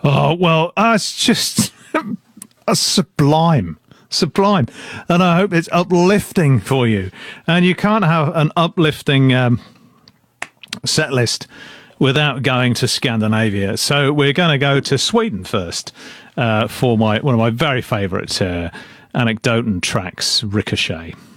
Oh, well, it's just sublime. Sublime. And I hope it's uplifting for you. And you can't have an uplifting set list without going to Scandinavia. So we're going to go to Sweden first for one of my very favourite Anecdoten tracks, Ricochet.